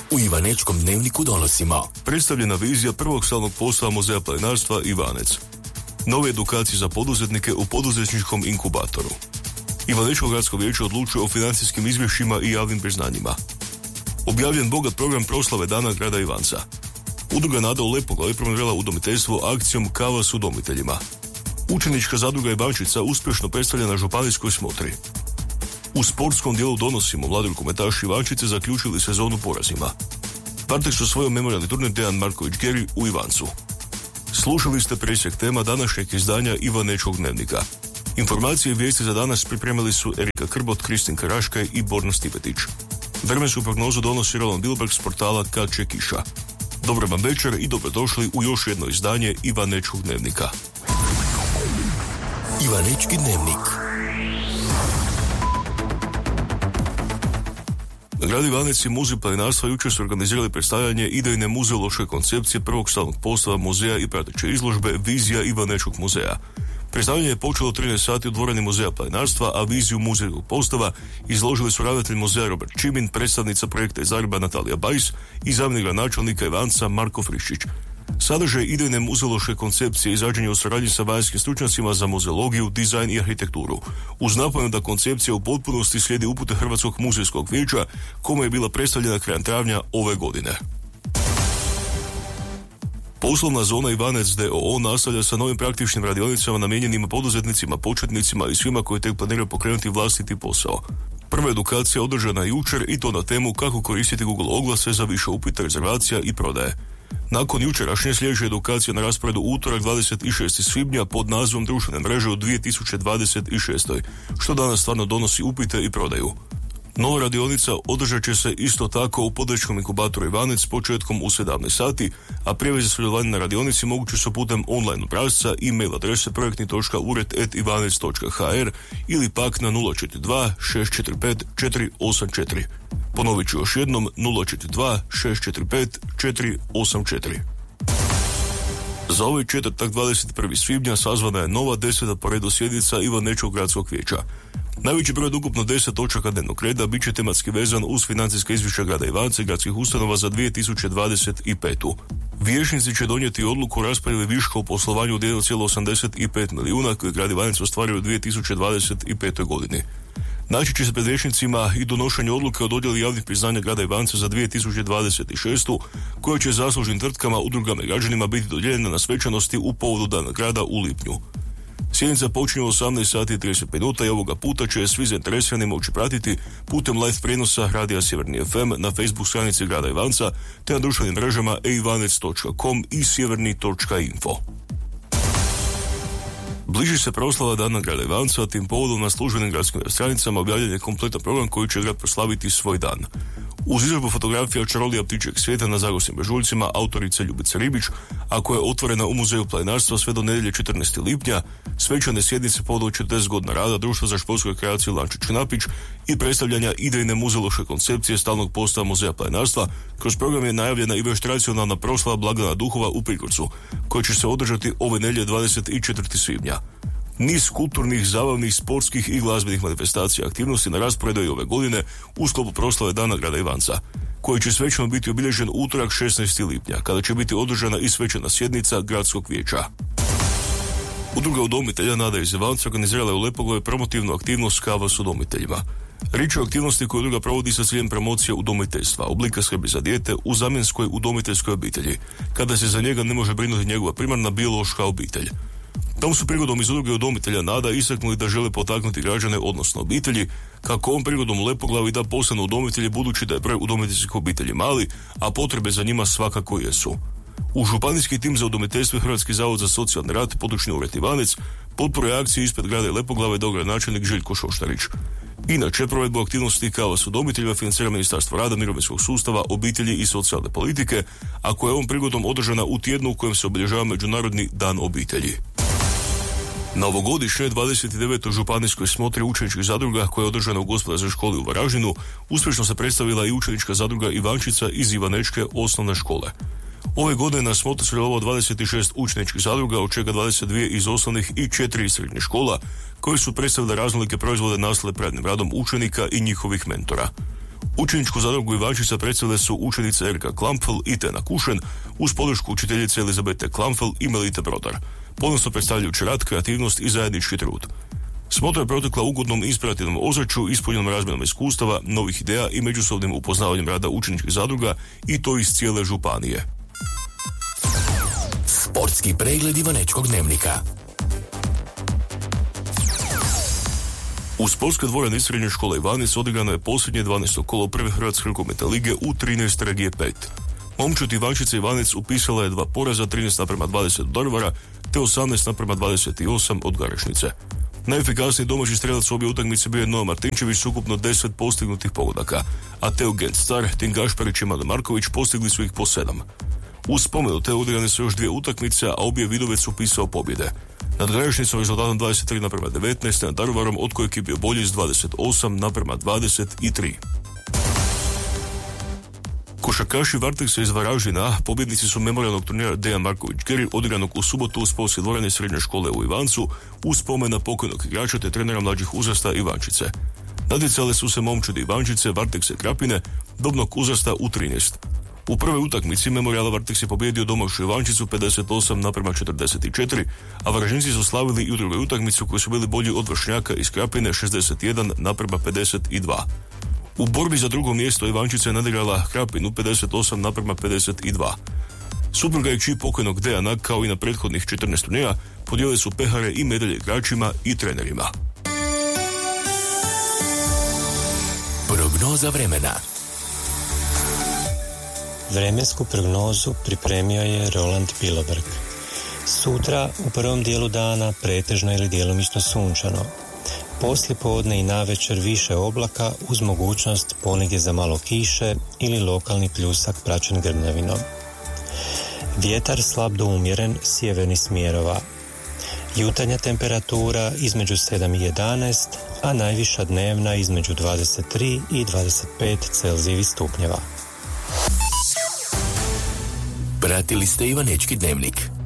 U Ivanečkom dnevniku donosimo predstavljena vizija prvog stalnog postava Muzeja planinarstva Ivanec, nove edukacije za poduzetnike u poduzetničkom inkubatoru. Ivanečko gradsko vijeće odlučuje o financijskim izvješćima i javnim priznanjima. Objavljen bogat program proslave Dana grada Ivanca. Udruga Nada u Lepoglavi promovirala udomiteljstvo akcijom Kava s udomiteljima. Učenička zadruga Ivančica uspješno predstavlja na županijskoj smotri. U sportskom dijelu donosimo mladi rukometaši Ivančice zaključili sezonu porazima. Partner su svojom memorijalni turnir Dejan Marković-Geri u Ivancu. Slušali ste presjek tema današnjeg izdanja Ivanečkog dnevnika. Informacije i vijesti za danas pripremili su Erika Krbot, Kristin Karaškaj i Borna Stipetić. Vremensku prognozu donosi Roland Bilberg s portala Kad će kiša. Dobar vam večer i dobrodošli u još jedno izdanje Ivanečkog dnevnika. Ivanečki dnevnik. Na gradu Ivanec i Muzej planinarstva jučer su organizirali predstavljanje idejne muzeološke koncepcije prvog stalnog postava muzeja i prateće izložbe Vizija Ivanečkog muzeja. Predstavljanje je počelo 13 sati u dvorani Muzeja planinarstva, a viziju muzejskog postava izložili su ravnatelj muzeja Robert Čimin, predstavnica projekta iz Zagreba Natalija Bajs i zamjenik gradonačelnika Ivanca Marko Friščić. Sadržaj idejne muzeološke koncepcije izrađen je u suradnji sa vanjskim stručnjacima za muzeologiju, dizajn i arhitekturu. Uz napomenu da koncepcija u potpunosti slijedi upute Hrvatskog muzejskog vijeća, kome je bila predstavljena krajem travnja ove godine. Poslovna zona Ivanec d.o.o. nastavlja sa novim praktičnim radionicama namijenjenima poduzetnicima, početnicima i svima koji tek planiraju pokrenuti vlastiti posao. Prva edukacija održana je jučer i to na temu kako koristiti Google oglase za više upita, rezervacija i prodaje. Nakon jučerašnje sljedeće edukacije na rasporedu utorak 26. svibnja pod nazivom Društvene mreže u 2026. što danas stvarno donosi upite i prodaju. Nova radionica održat će se isto tako u poduzetničkom inkubatoru Ivanec s početkom u 17 sati, a prijave za sudjelovanje na radionici moguće su putem online obrasca, e-mail adrese projektni.ured@ivanec.hr ili pak na 042 645 484. Ponovit ću još jednom 042 645 484. Za ovaj četvrtak 21. svibnja sazvana je nova 10. po redu sjednica Ivanečkog gradskog vijeća. Najveći broj od ukupno 10 točaka dnevnog reda bit će tematski vezan uz financijska izvješća grada Ivanca i gradskih ustanova za 2025. Vijećnici će donijeti odluku o raspodjeli viška u poslovanju od 1,85 milijuna koje grad Ivanec ostvario u 2025. godini. Naći će se pred vijećnicima i donošenje odluke o dodjeli javnih priznanja grada Ivanca za 2026. koje će zaslužnim tvrtkama, udrugama i građanima biti dodijeljena na svečanosti u povodu Dana grada u lipnju. Sjednica počinje u 18 sati i 30 minuta i ovoga puta će svi zainteresirani moći pratiti putem live prijenosa Radija Sjeverni FM na Facebook stranici grada Ivanca te na društvenim mrežama eivanec.com i sjeverni.info. Bliži se proslava Dana grada Ivanca, tim povodom na službenim gradskim stranicama objavljen je kompletan program koji će grad proslaviti svoj dan. Uz izložbu fotografija čarolija ptičjeg svijeta na zagorskim brežuljcima autorice Ljubice Ribić, a koja je otvorena u Muzeju planinarstva sve do nedjelje 14. lipnja, svečane sjednice povodom 40 godina rada Društva za športsku rekreaciju Lančić-Napić i predstavljanja idejne muzeološke koncepcije stalnog postava Muzeja planinarstva. Kroz program je najavljena i već tradicionalna proslava blagdana duhova u Prigorcu, koja će se održati ove nedjelje 24. svibnja. Niz kulturnih, zabavnih, sportskih i glazbenih manifestacija i aktivnosti na rasporedu i ove godine u sklopu proslave Dana grada Ivanca, koji će svečano biti obilježen utorak 16. lipnja, kada će biti održana i svečana sjednica gradskog vijeća. Udruga udomitelja Nada iz Ivanca organizirala je u Lepoglavi promotivnu aktivnost Kava s udomiteljima. Riječ je o aktivnosti koju udruga provodi sa ciljem promocije udomiteljstva, oblika skrbi za dijete u zamjenskoj udomiteljskoj obitelji, kada se za njega ne može brinuti njegova primarna biološka obitelj. Tom su prigodom iz udruge udomitelja Nada istaknuli da žele potaknuti građane, odnosno obitelji, kako ovom prigodom u Lepoglavi da postanu udomitelji budući da je broj udomiteljskih obitelji mali, a potrebe za njima svakako jesu. U županijski tim za udomiteljstvo i Hrvatski zavod za socijalni rad, područni ured Ivanec, potporu akcije ispred grada Lepoglave dao gradonačelnik Željko Šoštarić. Inače, provedbu aktivnosti Kava s udomiteljima financira Ministarstvo rada, mirovinskog sustava, obitelji i socijalne politike, a koja je ovom prigodom održana u tjednu u kojem se obilježava Međunarodni dan obitelji. Na ovogodišnjoj 29. županijskoj smotri učeničkih zadruga koja je održana u Gospodarskoj školi u Varaždinu uspješno se predstavila i učenička zadruga Ivančica iz Ivanečke osnovne škole. Ove godine na smotri sudjelovalo 26 učeničkih zadruga, od čega 22 iz osnovnih i 4 iz srednjih škola, koji su predstavili raznolike proizvode nastale prednim radom učenika i njihovih mentora. Učeničku zadrugu Ivančica predstavile su učenice Erika Klampfel i Tena Kušen uz podršku učiteljice Elizabete Klampfel i Melite Brodar, ponosno predstavljajući rad, kreativnost i zajednički trud. Smotra je protekla ugodnom inspirativnom ozračju, ispunjenom razmjenom iskustava, novih ideja i međusobnim upoznavanjem rada učeničkih zadruga i to iz cijele županije. Sportski pregled Ivanečkog dnevnika. U sportskoj dvorani Srednje škole Ivanec odigrano je posljednje 12. kolo prve Hrvatske rukometne lige u 13 regije 5. Momčad Ivančica Ivanec upisala je 2 poraza, 13:20 od Daruvara, te 18:28 od Garešnice. Najefikasniji domaći strelac u obje utakmice bio je Noa Martinčević s ukupno 10 postignutih pogodaka, a Teo Gentstar, Tim Gašparić i Mado Marković postigli su ih po 7. Uz spomenute odigrane su još 2 utakmice, a obje Vidovec upisao pobjede. Nad Garešnicom rezultatom 23:19, nad Daruvarom od kojeg je bio bolji s 28:23. Košarkaši Varteksa iz Varaždina pobjednici su memorijalnog turnira Dejan Marković Geri odigranog u subotu u sportskoj dvorani Srednje škole u Ivancu uz spomen na pokojnog igrača te trenera mlađih uzrasta Ivančice. Natjecale su se momčadi Ivančice, Varteksa i Krapine dobnog uzrasta u 13. U prvoj utakmici Memorijala Varteks je pobjedio domaću Ivančicu 58:44, a Varaždinci su slavili i u drugoj utakmici u kojoj su bili bolji od Vršnjaka iz Krapine 61:52. U borbi za drugo mjesto Ivančica je nadigrala Krapinu 58:52. Supruga i kći pokojnog Dejana, kao i na prethodnih 14 turnira, podijelili su pehare i medalje igračima i trenerima. Prognoza vremena. Vremensku prognozu pripremio je Roland Piloberg. Sutra u prvom dijelu dana pretežno ili djelomično sunčano. Poslije podne i navečer više oblaka uz mogućnost ponegdje za malo kiše ili lokalni pljusak praćen grmljavinom. Vjetar slab do umjeren sjevernih smjerova. Jutarnja temperatura između 7 i 11, a najviša dnevna između 23 i 25 Celzijevih stupnjeva. Pratili ste Ivanečki dnevnik.